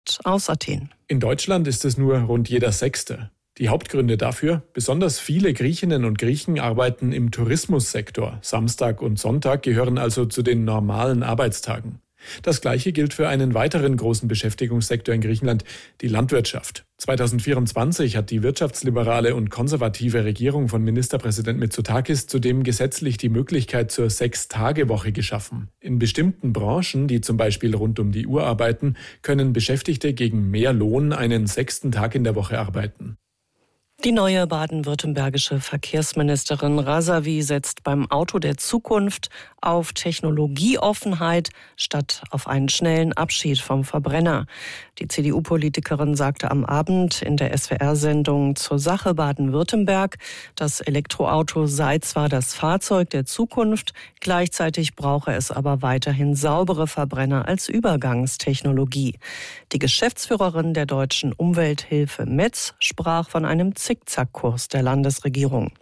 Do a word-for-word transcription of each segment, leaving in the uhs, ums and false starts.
aus Athen. In Deutschland ist es nur rund jeder Sechste. Die Hauptgründe dafür: besonders viele Griechinnen und Griechen arbeiten im Tourismussektor. Samstag und Sonntag gehören also zu den normalen Arbeitstagen. Das Gleiche gilt für einen weiteren großen Beschäftigungssektor in Griechenland, die Landwirtschaft. zweitausendvierundzwanzig hat die wirtschaftsliberale und konservative Regierung von Ministerpräsident Mitsotakis zudem gesetzlich die Möglichkeit zur Sechs-Tage-Woche geschaffen. In bestimmten Branchen, die zum Beispiel rund um die Uhr arbeiten, können Beschäftigte gegen mehr Lohn einen sechsten Tag in der Woche arbeiten. Die neue baden-württembergische Verkehrsministerin Razavi setzt beim Auto der Zukunft auf Technologieoffenheit statt auf einen schnellen Abschied vom Verbrenner. Die C D U-Politikerin sagte am Abend in der S W R-Sendung Zur Sache Baden-Württemberg, das Elektroauto sei zwar das Fahrzeug der Zukunft, gleichzeitig brauche es aber weiterhin saubere Verbrenner als Übergangstechnologie. Die Geschäftsführerin der Deutschen Umwelthilfe Metz sprach von einem Zickzackkurs der Landesregierung.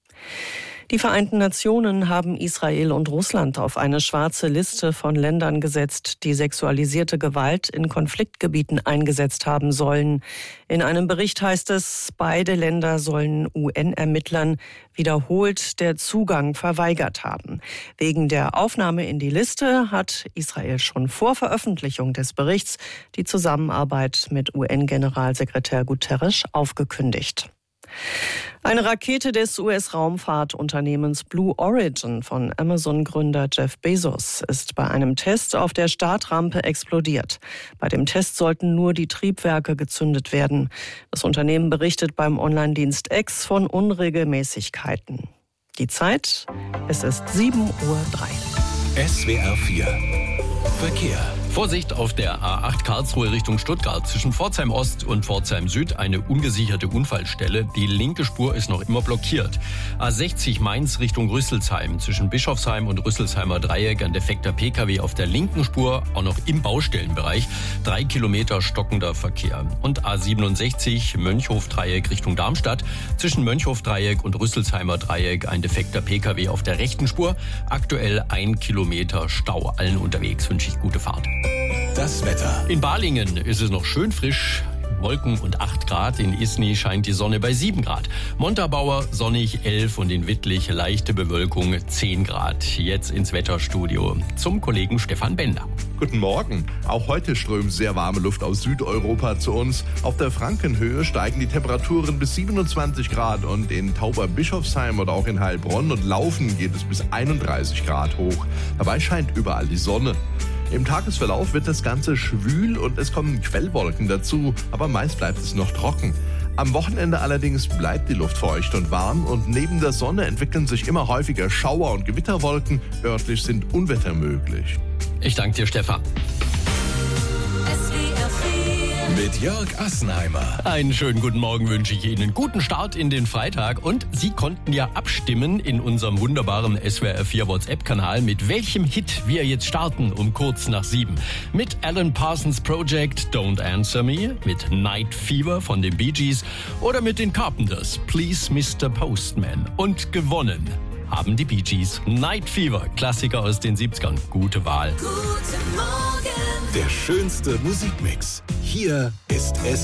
Die Vereinten Nationen haben Israel und Russland auf eine schwarze Liste von Ländern gesetzt, die sexualisierte Gewalt in Konfliktgebieten eingesetzt haben sollen. In einem Bericht heißt es, beide Länder sollen U N-Ermittlern wiederholt der Zugang verweigert haben. Wegen der Aufnahme in die Liste hat Israel schon vor Veröffentlichung des Berichts die Zusammenarbeit mit U N-Generalsekretär Guterres aufgekündigt. Eine Rakete des U S-Raumfahrtunternehmens Blue Origin von Amazon-Gründer Jeff Bezos ist bei einem Test auf der Startrampe explodiert. Bei dem Test sollten nur die Triebwerke gezündet werden. Das Unternehmen berichtet beim Online-Dienst X von Unregelmäßigkeiten. Die Zeit? Es ist sieben Uhr drei. S W R vier Verkehr. Vorsicht auf der A acht Karlsruhe Richtung Stuttgart. Zwischen Pforzheim Ost und Pforzheim Süd eine ungesicherte Unfallstelle. Die linke Spur ist noch immer blockiert. A sechzig Mainz Richtung Rüsselsheim. Zwischen Bischofsheim und Rüsselsheimer Dreieck ein defekter P K W auf der linken Spur, auch noch im Baustellenbereich. Drei Kilometer stockender Verkehr. Und A siebenundsechzig Mönchhof Dreieck Richtung Darmstadt. Zwischen Mönchhof Dreieck und Rüsselsheimer Dreieck ein defekter P K W auf der rechten Spur. Aktuell ein Kilometer Stau. Allen unterwegs wünsche ich gute Fahrt. Das Wetter. In Balingen ist es noch schön frisch. Wolken und acht Grad. In Isny scheint die Sonne bei sieben Grad. Montabaur sonnig elf und in Wittlich leichte Bewölkung zehn Grad. Jetzt ins Wetterstudio zum Kollegen Stefan Bender. Guten Morgen. Auch heute strömt sehr warme Luft aus Südeuropa zu uns. Auf der Frankenhöhe steigen die Temperaturen bis siebenundzwanzig Grad und in Tauberbischofsheim oder auch in Heilbronn und Laufen geht es bis einunddreißig Grad hoch. Dabei scheint überall die Sonne. Im Tagesverlauf wird das Ganze schwül und es kommen Quellwolken dazu, aber meist bleibt es noch trocken. Am Wochenende allerdings bleibt die Luft feucht und warm und neben der Sonne entwickeln sich immer häufiger Schauer- und Gewitterwolken. Örtlich sind Unwetter möglich. Ich danke dir, Stefan. Mit Jörg Assenheimer. Einen schönen guten Morgen wünsche ich Ihnen. Guten Start in den Freitag. Und Sie konnten ja abstimmen in unserem wunderbaren S W R vier WhatsApp-Kanal, mit welchem Hit wir jetzt starten um kurz nach sieben. Mit Alan Parsons Project Don't Answer Me, mit Night Fever von den Bee Gees oder mit den Carpenters Please Mister Postman. Und gewonnen haben die Bee Gees. Night Fever, Klassiker aus den siebzigern. Gute Wahl. Guten Morgen. Der schönste Musikmix. Hier ist S